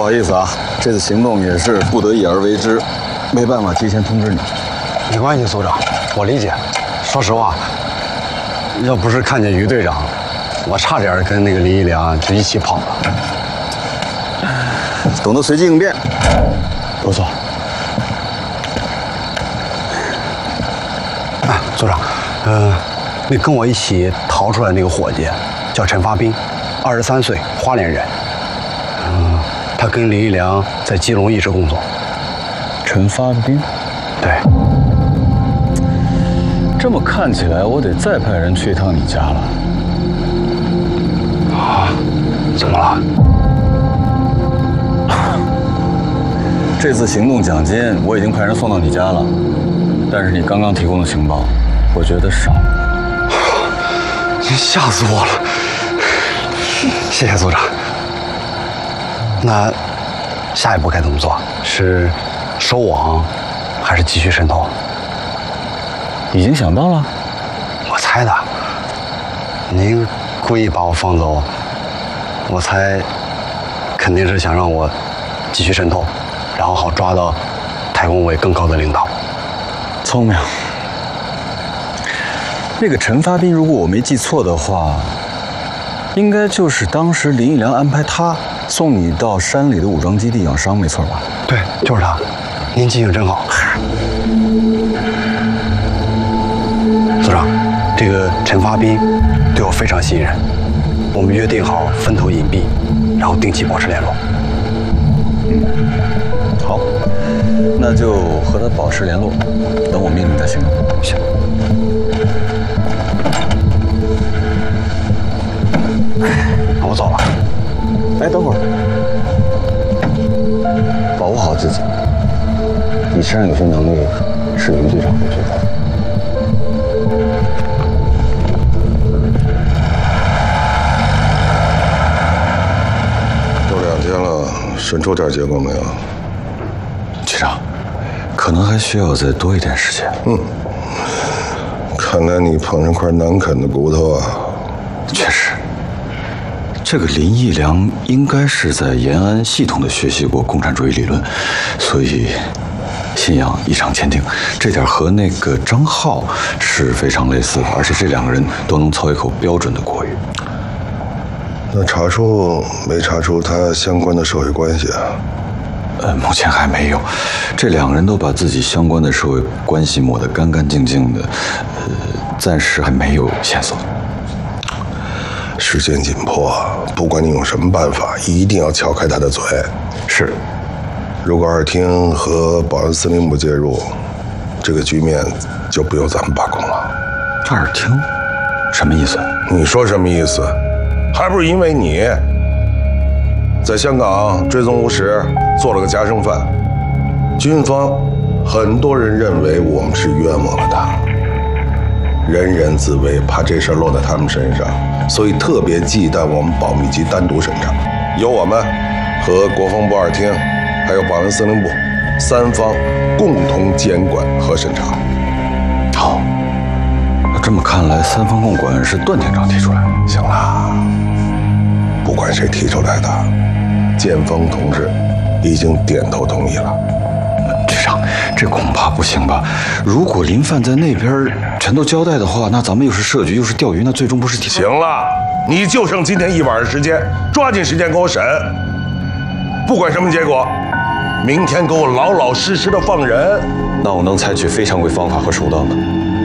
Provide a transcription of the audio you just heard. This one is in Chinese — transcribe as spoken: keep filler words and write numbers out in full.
好意思啊，这次行动也是不得已而为之，没办法提前通知你。 没关系，组长，我理解。说实话，要不是看见于队长，我差点跟那个林一良就一起跑了。 懂得随机应变， 不错。啊，组长，呃，那跟我一起逃出来那个伙计叫陈发兵，二十三岁，花莲人。嗯，他跟林一良在基隆一直工作。 陈发兵， 对。 这么看起来，我得再派人去一趟你家了。 啊？怎么了？ 这次行动奖金我已经派人送到你家了，但是你刚刚提供的情报，我觉得少。 你吓死我了！谢谢组长。那下一步该怎么做？是收网，还是继续渗透？ 已经想到了。 我猜的。您故意把我放走，我猜肯定是想让我继续渗透，然后好抓到太空委更高的领导。 聪明。那个陈发兵，如果我没记错的话，应该就是当时林一良安排他送你到山里的武装基地养伤，没错吧？ 对，就是他。您记性真好。组长，这个陈发兵对我非常信任，我们约定好分头隐蔽，然后定期保持联络。 嗯，好，那就和他保持联络，等我命令再行动。 行。那我走了。 哎，等会儿，保护好自己。你身上有些能力是于队长会觉得。 都两天了，渗出点结果没有？ 局长，可能还需要再多一点时间。 嗯，看来你碰上块难啃的骨头啊。 确实。这个林义良应该是在延安系统的学习过共产主义理论，所以信仰异常坚定。这点和那个张浩是非常类似的，而且这两个人都能操一口标准的国语。 那查出没查出他相关的社会关系啊？ 呃，目前还没有。这两个人都把自己相关的社会关系抹得干干净净的，呃，暂时还没有线索。 时间紧迫，不管你用什么办法，一定要撬开他的嘴。 是。 如果二厅和保安司令部介入，这个局面就不由咱们把控了。 二厅？什么意思？ 你说什么意思？还不是因为你在香港追踪无实，做了个夹生犯。军方很多人认为我们是冤枉了他，人人自危，怕这事儿落在他们身上，所以特别忌惮我们保密局单独审查，由我们和国防部二厅还有保安司令部三方共同监管和审查。 好，这么看来，三方共管是段厅长提出来的。 行了，不管谁提出来的，建峰同志已经点头同意了。 局长，这恐怕不行吧？如果林范在那边全都交代的话，那咱们又是设局又是钓鱼，那最终不是提？ 行了，你就剩今天一晚上时间，抓紧时间给我审。不管什么结果，明天给我老老实实的放人。 那我能采取非常规方法和手段吗？